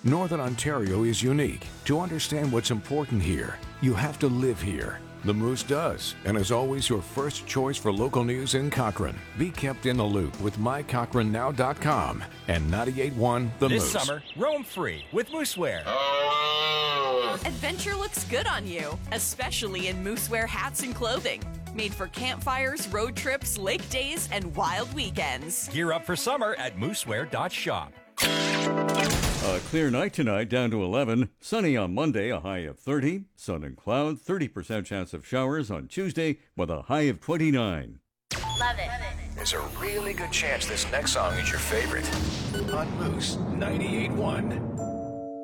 Northern Ontario is unique. To understand what's important here, you have to live here. The Moose does, and is always your first choice for local news in Cochrane. Be kept in the loop with mycochranenow.com and 98.1 The Moose. This summer, roam free with Moosewear. Adventure looks good on you, especially in Moosewear hats and clothing. Made for campfires, road trips, lake days, and wild weekends. Gear up for summer at moosewear.shop. A clear night tonight, down to 11. Sunny on Monday, a high of 30. Sun and cloud, 30% chance of showers on Tuesday with a high of 29. Love it. There's a really good chance this next song is your favorite. On Moose 98.1.